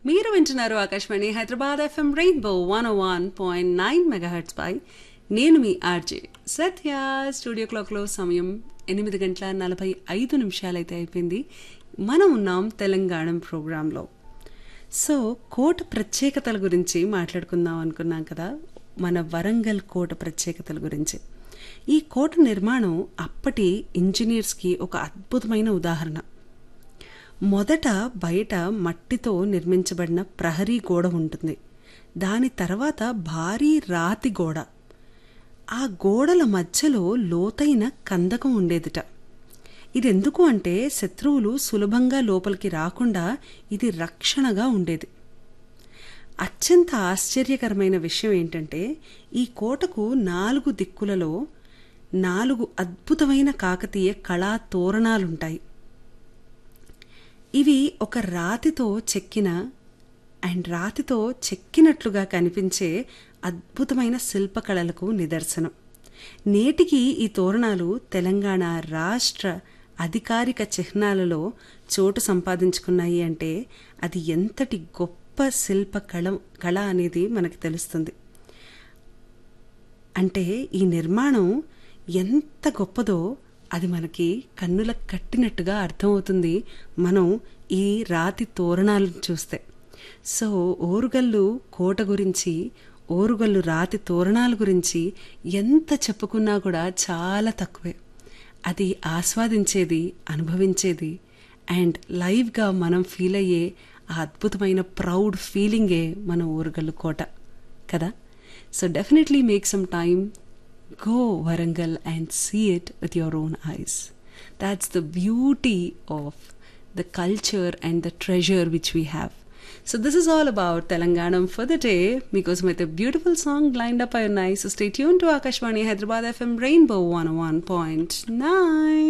మీరు వింటున్నారు Akashvani Hyderabad FM rainbow 101.9 megahertz పై నేను మీ ఆర్జే సత్య. స్టూడియో క్లాక్లో సమయం 8:45 అయితే అయిపోయింది. మనం ఉన్నాం తెలంగాణ ప్రోగ్రాంలో. సో కోట ప్రత్యేకతల గురించి మాట్లాడుకుందాం అనుకున్నాం కదా, మన వరంగల్ కోట ప్రత్యేకతల గురించి. ఈ కోట నిర్మాణం అప్పటి ఇంజనీర్స్కి ఒక అద్భుతమైన ఉదాహరణ. మొదట బయట మట్టితో నిర్మించబడిన ప్రహరీ గోడ ఉంటుంది. దాని తర్వాత భారీ రాతి గోడ. ఆ గోడల మధ్యలో లోతైన కందకం ఉండేదిట. ఇదెందుకు అంటే శత్రువులు సులభంగా లోపలికి రాకుండా ఇది రక్షణగా ఉండేది. అత్యంత ఆశ్చర్యకరమైన విషయం ఏంటంటే ఈ కోటకు 4 దిక్కులలో 4 అద్భుతమైన కాకతీయ కళా తోరణాలుంటాయి. ఇవి ఒక రాతితో చెక్కినట్లుగా కనిపించే అద్భుతమైన శిల్పకళలకు నిదర్శనం. నేటికి ఈ తోరణాలు తెలంగాణ రాష్ట్ర అధికారిక చిహ్నాలలో చోటు సంపాదించుకున్నాయి అంటే అది ఎంతటి గొప్ప కళ అనేది మనకు తెలుస్తుంది. అంటే ఈ నిర్మాణం ఎంత గొప్పదో అది మనకి కన్నులకు కట్టినట్టుగా అర్థమవుతుంది మనం ఈ రాతి తోరణాలను చూస్తే. సో ఓరుగల్లు కోట గురించి, ఓరుగల్లు రాతి తోరణాల గురించి ఎంత చెప్పుకున్నా కూడా చాలా తక్కువే. అది ఆస్వాదించేది, అనుభవించేది అండ్ లైవ్గా మనం ఫీల్ అయ్యే ఆ అద్భుతమైన ప్రౌడ్ ఫీలింగే మన ఓరుగల్లు కోట కదా. So definitely make some time, go Warangal and see it with your own eyes. That's the beauty of the culture and the treasure which we have. So this is all about Telanganam for the day. Because with a beautiful song lined up are nice. So stay tuned to Akashvani Hyderabad FM Rainbow 101.9.